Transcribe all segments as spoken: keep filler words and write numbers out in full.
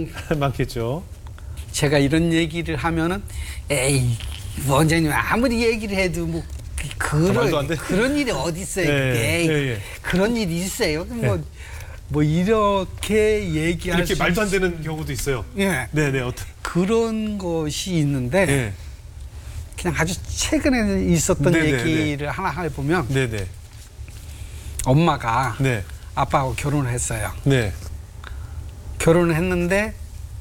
많, 많겠죠. 제가 이런 얘기를 하면은 에이 원장님 아무리 얘기를 해도 뭐 그런 그런 일이 어디 있어요? 예, 에이, 예, 예. 그런 일이 있어요? 뭐, 예. 뭐 이렇게 얘기할 이렇게 수 말도 안 되는 경우도 있어요. 예. 네네. 어떤. 그런 것이 있는데 예. 그냥 아주 최근에 있었던 네네, 얘기를 하나 해보면 네네. 엄마가 네. 아빠하고 결혼을 했어요. 네. 결혼을 했는데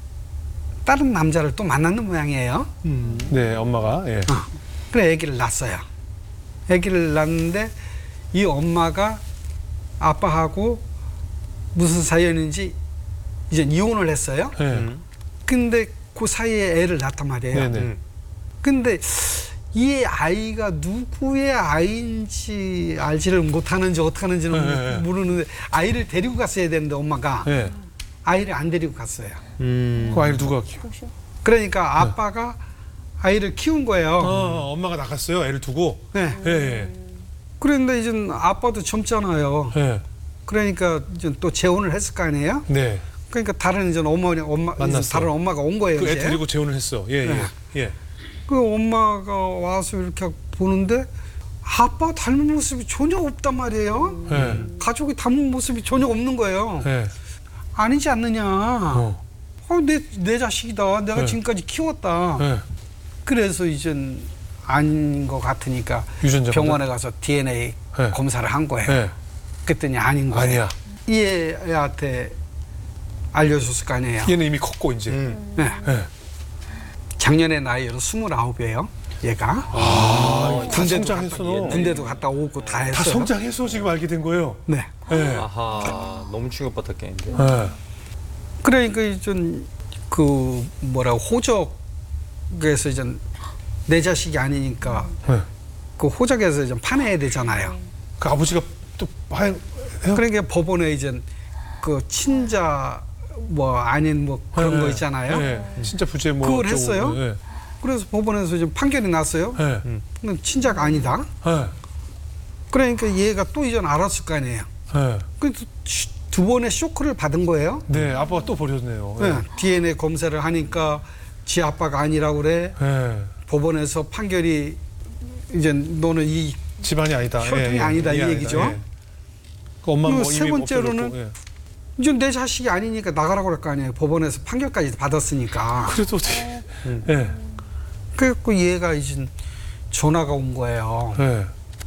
다른 남자를 또 만났는 모양이에요. 음. 네, 엄마가. 예. 어. 그래 아기를 낳았어요. 아기를 낳았는데 이 엄마가 아빠하고 무슨 사연인지 이제 이혼을 했어요. 네. 근데 그 사이에 애를 낳았단 말이에요. 네네. 음. 근데 이 아이가 누구의 아이인지 알지를 못하는지 어떡하는지는 네, 네. 모르는데 아이를 데리고 갔어야 되는데 엄마가 네. 아이를 안 데리고 갔어요. 음. 그 아이를 누가 키워? 그러니까 아빠가 아이를 키운 거예요. 어, 엄마가 나갔어요. 애를 두고. 네. 예. 예. 그런데 이제 아빠도 젊잖아요. 예. 그러니까 이제 또 재혼을 했을 거 아니에요. 네. 그러니까 다른 이제 어머니 엄마 만났어. 다른 엄마가 온 거예요. 그 애 이제. 데리고 재혼을 했어. 예, 예. 네. 예. 그 엄마가 와서 이렇게 보는데 아빠 닮은 모습이 전혀 없단 말이에요. 예. 가족이 닮은 모습이 전혀 없는 거예요. 예. 아니지 않느냐. 어. 어, 내, 내 자식이다. 내가 네. 지금까지 키웠다. 예. 그래서 이젠 아닌 것 같으니까 유전자 병원에 가서 디엔에이 네. 검사를 한 거예요. 예. 그랬더니 아닌 거예요. 아니야. 이 애한테 알려줬을 거 아니에요. 얘는 이미 컸고 이제. 음. 네. 예. 작년에 나이로 스물아홉이에요. 얘가. 아, 다 군대도 성장했어. 갔다, 너. 군대도 갔다 오고 다 했어요. 다 성장해서 지금 알게 된 거예요. 네. 예. 아하, 너무 충격받았겠는데. 예. 그러니까 이제 그 뭐라 호적에서 이제 내 자식이 아니니까 예. 그 호적에서 이제 파내야 되잖아요. 그 아버지가 또 하얀 해요? 그러니까 법원에 이제 그 친자 뭐 아닌 뭐 그런 예. 거 있잖아요. 예. 진짜 부재 뭐 그걸 어쩌고. 했어요? 예. 그래서 법원에서 이제 판결이 났어요. 예. 근데 친자가 아니다. 예. 그러니까 얘가 또 이제 알았을 거 아니에요. 예. 그래서 두 번의 쇼크를 받은 거예요. 네, 아빠가 또 버렸네요. 예. 네. 디엔에이 검사를 하니까 지 아빠가 아니라고 그래. 예. 법원에서 판결이 이제 너는 이 집안이 아니다. 혈통이 아니다, 이 이게 얘기죠. 예. 그 엄마 뭐 그리고 세 이미 번째로는 없어졌고, 예. 이제 내 자식이 아니니까 나가라고 그럴 거 아니에요. 법원에서 판결까지 받았으니까. 그래도 어떻게? 예. 그래갖고 얘가 이제 전화가 온 거예요. 예.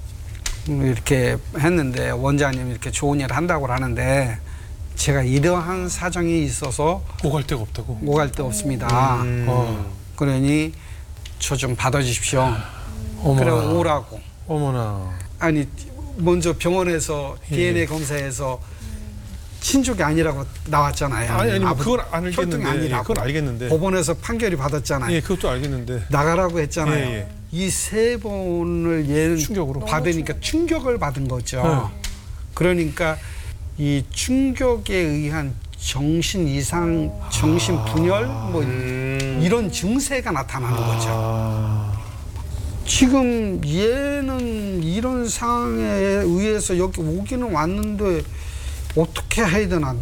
이렇게 했는데 원장님이 이렇게 좋은 일을 한다고 하는데 제가 이러한 사정이 있어서 오갈 데가 없다고. 오갈 데 없습니다. 음. 어. 그러니 저 좀 받아주십시오. 어머나. 그래 오라고. 어머나. 아니 먼저 병원에서 예. 디엔에이 검사에서 친족이 아니라고 나왔잖아요. 아니 아니 뭐 아버지 그건 알겠는데. 혈통이 아니라고. 그건 알겠는데. 법원에서 판결이 받았잖아요. 예, 그것도 알겠는데. 나가라고 했잖아요. 예, 예. 이 세 번을 얘는 충격으로. 받으니까 충격을 받은 거죠. 네. 그러니까 이 충격에 의한 정신 이상, 정신 분열 뭐 음. 이런 증세가 나타나는 거죠. 아. 지금 얘는 이런 상황에 의해서 여기 오기는 왔는데 어떻게 해야 되나.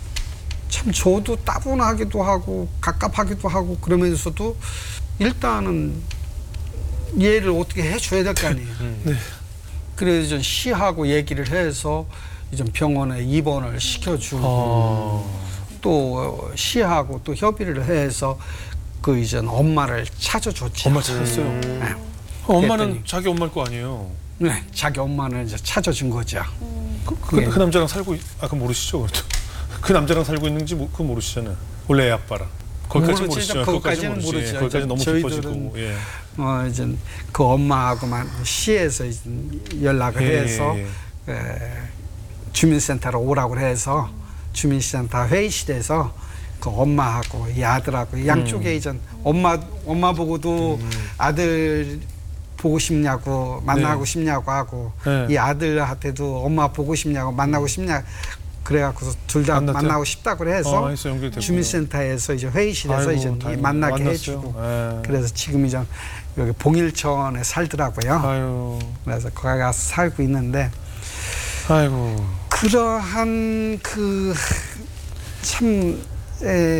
참 저도 따분하기도 하고 갑갑하기도 하고 그러면서도 일단은 얘를 어떻게 해줘야 될 거 아니에요. 네. 그래서 좀 시하고 얘기를 해서 이제 병원에 입원을 시켜주고 어. 또 시하고 또 협의를 해서 그 이제 엄마를 찾아줬죠. 엄마 찾았어요. 네. 어, 엄마는 그랬더니- 자기 엄마일 거 아니에요. 네, 자기 엄마는 이제 찾아준 거죠. 그, 그, 예. 그 남자랑 살고 있, 아, 그 모르시죠, 그래도. 그 남자랑 살고 있는지 뭐, 그거 모르시잖아요. 원래 애 아빠랑. 거기까지 모르지, 모르시죠. 거기까지는 모르지. 모르죠. 거기까지 너무 저희들은- 깊어지고. 예. 어 이제 그 엄마하고만 시에서 이제 연락을 예, 해서 예, 예. 에, 주민센터로 오라고 해서 주민센터 회의실에서 그 엄마하고 이 아들하고 양쪽에 이제 엄마 엄마 보고도 아들 보고 싶냐고 만나고 네. 싶냐고 하고 네. 이 아들한테도 엄마 보고 싶냐고 만나고 싶냐 그래갖고 둘 다 만났죠? 만나고 싶다고 해서 어, 해서 연결됐구나. 주민센터에서 이제 회의실에서 아이고, 이제 다행이네. 만나게 만났어요? 해주고 예. 그래서 지금 이제 여기 봉일천에 살더라고요. 아유. 그래서 거기 가서 살고 있는데 아이고. 그러한 그참